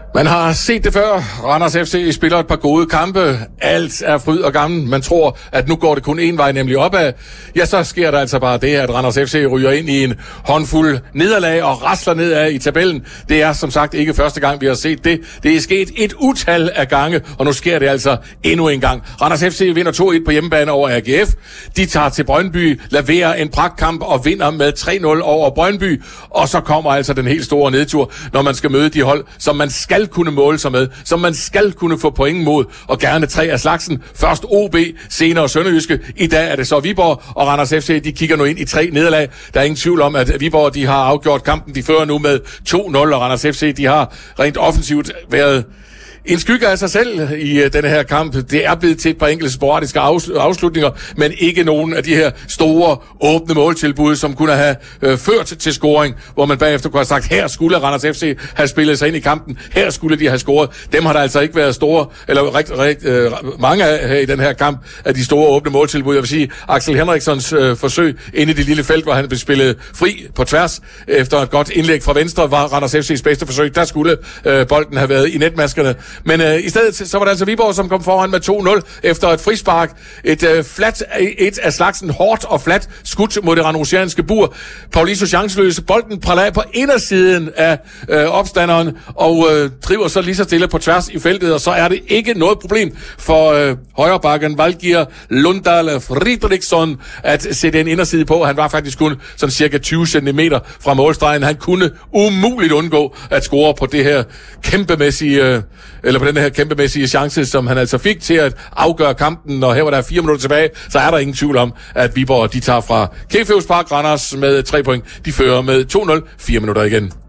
Man har set det før. Randers FC spiller et par gode kampe. Alt er fryd og gammel. Man tror, at nu går det kun én vej, nemlig opad. Ja, så sker der altså bare det, at Randers FC ryger ind i en håndfuld nederlag og rasler nedad i tabellen. Det er som sagt ikke første gang, vi har set det. Det er sket et utal af gange, og nu sker det altså endnu en gang. Randers FC vinder 2-1 på hjemmebane over AGF. De tager til Brøndby, leverer en pragtkamp og vinder med 3-0 over Brøndby. Og så kommer altså den helt store nedtur, når man skal møde de hold, som man skal kunne måle sig med, som man skal kunne få point mod, og gerne 3 af slagsen. Først OB, senere Sønderjyske. I dag er det så Viborg, og Randers FC, de kigger nu ind i 3 nederlag. Der er ingen tvivl om, at Viborg, de har afgjort kampen. De fører nu med 2-0, og Randers FC, de har rent offensivt været en skygge af sig selv i denne her kamp. Det er blevet til et par enkelte sporadiske afslutninger, men ikke nogen af de her store, åbne måltilbud, som kunne have ført til scoring, hvor man bagefter kunne have sagt, her skulle Randers FC have spillet sig ind i kampen, her skulle de have scoret. Dem har der altså ikke været store, eller rigtig mange af her i den her kamp, af de store åbne måltilbud. Jeg vil sige, Axel Henrikssons forsøg inde i det lille felt, hvor han blev spillet fri på tværs, efter et godt indlæg fra venstre, var Randers FC's bedste forsøg. Der skulle bolden have været i netmaskerne. Men i stedet så var det altså Viborg, som kom foran med 2-0 efter et frispark. Et af slagsen hårdt og fladt skudt mod det randrusianske bur. Paulisso chanceløs. Bolden praller af på indersiden af opstanderen og driver så lige så stille på tværs i feltet, og så er det ikke noget problem for højrebakken Valgir Lundahl Fridriksson at sætte en inderside på. Han var faktisk kun sådan cirka 20 cm fra målstregen. Han kunne umuligt undgå at score på det her kæmpemæssige eller på den her kæmpemæssige chance, som han altså fik til at afgøre kampen, og her var der 4 minutter tilbage, så er der ingen tvivl om, at Viborg, de tager fra Kefeus Park Randers med 3 point. De fører med 2-0, 4 minutter igen.